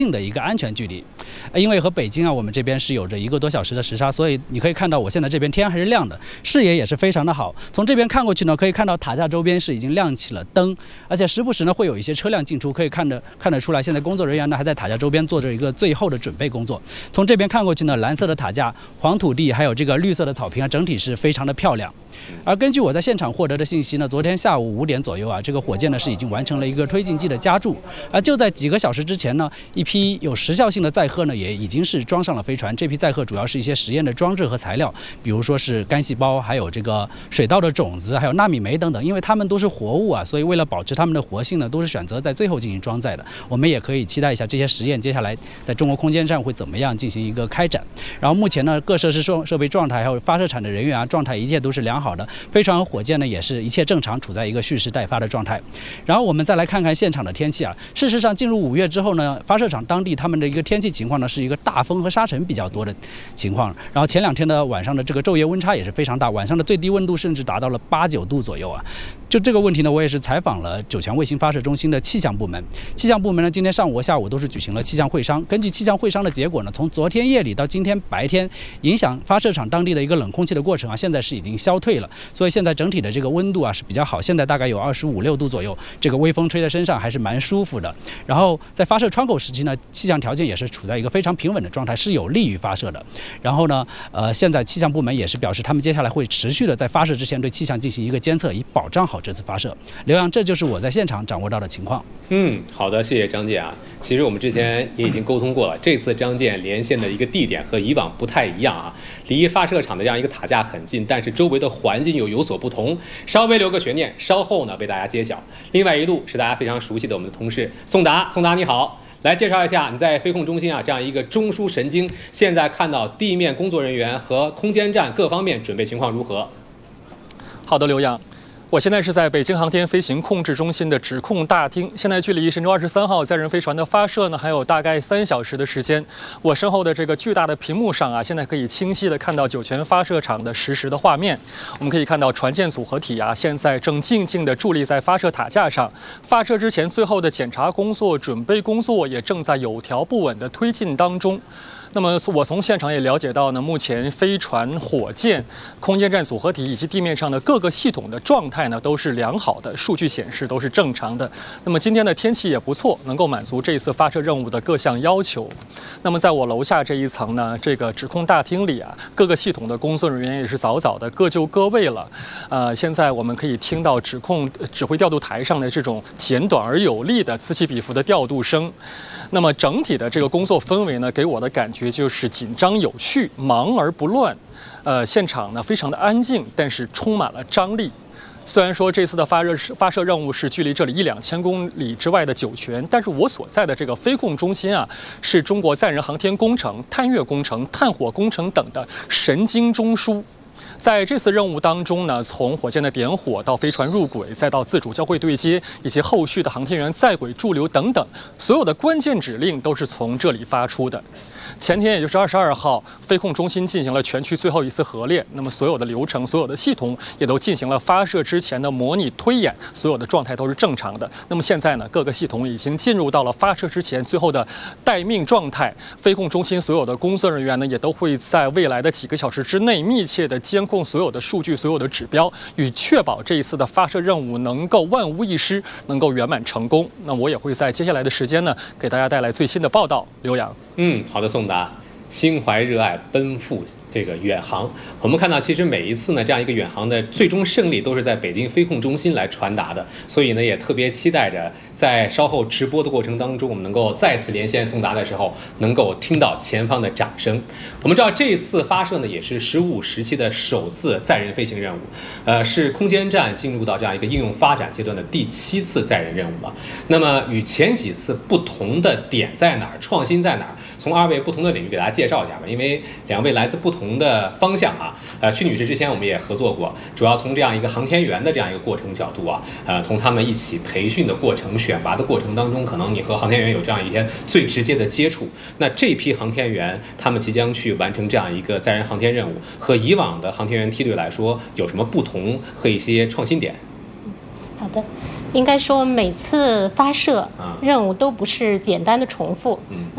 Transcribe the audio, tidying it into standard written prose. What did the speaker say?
的一个安全距离，因为和北京啊，我们这边是有着1个多小时的时差，所以你可以看到我现在这边天还是亮的，视野也是非常的好。从这边看过去呢，可以看到塔架周边是已经亮起了灯，而且时不时呢会有一些车辆进出，可以看得出来，现在工作人员呢还在塔架周边做着一个最后的准备工作。从这边看过去呢，蓝色的塔架、黄土地还有这个绿色的草坪啊，整体是非常的漂亮。而根据我在现场获得的信息呢，昨天下午5点左右啊，这个火箭呢是已经完成了一个推进剂的加注，而就在几个小时之前呢，一批有时效性的载荷呢也已经是装上了飞船。这批载荷主要是一些实验的装置和材料，比如说是干细胞，还有这个水稻的种子，还有纳米酶等等。因为它们都是活物啊，所以为了保持它们的活性呢，都是选择在最后进行装载的。我们也可以期待一下这些实验接下来在中国空间站会怎么样进行一个开展。然后目前呢，各设施设备状态还有发射场的人员啊状态一切都是良好的，飞船和火箭呢也是一切正常，处在一个蓄势待发的状态。然后我们再来看看现场的天气啊，事实上进入5月之后呢，发射场当地他们的一个天气情况呢是一个大风和沙尘比较多的情况。然后前2天的晚上的这个昼夜温差也是非常大，晚上的最低温度甚至达到了8、9度左右啊。就这个问题呢，我也是采访了酒泉卫星发射中心的气象部门。气象部门呢，今天上午和下午都是举行了气象会商。根据气象会商的结果呢，从昨天夜里到今天白天，影响发射场当地的一个冷空气的过程啊，现在是已经消退了。所以现在整体的这个温度啊是比较好，现在大概有25、6度左右，这个微风吹在身上还是蛮舒服的。然后在发射窗口时期呢，气象条件也是处在一个非常平稳的状态，是有利于发射的。然后呢，现在气象部门也是表示，他们接下来会持续的在发射之前对气象进行一个监测，以保障好这次发射。刘洋，这就是我在现场掌握到的情况。 好的，谢谢张健啊。其实我们之前也已经沟通过了，这次张健连线的一个地点和以往不太一样啊，离发射场的这样一个塔架很近，但是周围的环境又有所不同，稍微留个悬念，稍后呢为大家揭晓。另外一路是大家非常熟悉的我们的同事宋达，宋达你好。来介绍一下你在飞控中心啊这样一个中枢神经，现在看到地面工作人员和空间站各方面准备情况如何？ 好的，刘洋。我现在是在北京航天飞行控制中心的指控大厅，现在距离神舟23号载人飞船的发射呢，还有大概3小时的时间。我身后的这个巨大的屏幕上啊，现在可以清晰的看到酒泉发射场的实时的画面。我们可以看到船舰组合体啊，现在正静静地伫立在发射塔架上。发射之前最后的检查工作、准备工作也正在有条不紊地推进当中。那么我从现场也了解到呢，目前飞船、火箭、空间站组合体以及地面上的各个系统的状态呢都是良好的，数据显示都是正常的。那么今天的天气也不错，能够满足这次发射任务的各项要求。那么在我楼下这一层呢，这个指控大厅里啊，各个系统的工作人员也是早早的各就各位了。现在我们可以听到指挥调度台上的这种简短而有力的此起彼伏的调度声。那么整体的这个工作氛围呢，给我的感觉就是紧张有序，忙而不乱。现场呢非常的安静，但是充满了张力。虽然说这次的发射任务是距离这里1、2千公里之外的酒泉，但是我所在的这个飞控中心啊，是中国载人航天工程、探月工程、探火工程等的神经中枢。在这次任务当中呢，从火箭的点火到飞船入轨，再到自主交会对接，以及后续的航天员在轨驻留等等，所有的关键指令都是从这里发出的。前天，也就是22号，飞控中心进行了全区最后一次核练，那么所有的流程、所有的系统也都进行了发射之前的模拟推演，所有的状态都是正常的。那么现在呢，各个系统已经进入到了发射之前最后的待命状态。飞控中心所有的工作人员呢，也都会在未来的几个小时之内密切的监控所有的数据、所有的指标，以确保这一次的发射任务能够万无一失，能够圆满成功。那我也会在接下来的时间呢，给大家带来最新的报道。刘洋， 好的，宋达。心怀热爱，奔赴这个远航。我们看到，其实每一次呢，这样一个远航的最终胜利都是在北京飞控中心来传达的。所以呢，也特别期待着在稍后直播的过程当中，我们能够再次连线宋达的时候，能够听到前方的掌声。我们知道，这一次发射呢，也是15时期的首次载人飞行任务，是空间站进入到这样一个应用发展阶段的第7次载人任务了。那么与前几次不同的点在哪儿？创新在哪儿？从2位不同的领域给大家介绍一下吧，因为2位来自不同的方向啊。曲女士之前我们也合作过，主要从这样一个航天员的这样一个过程角度啊，从他们一起培训的过程、选拔的过程当中，可能你和航天员有这样一些最直接的接触。那这批航天员他们即将去完成这样一个载人航天任务，和以往的航天员梯队来说有什么不同和一些创新点？ 好的。应该说每次发射任务都不是简单的重复，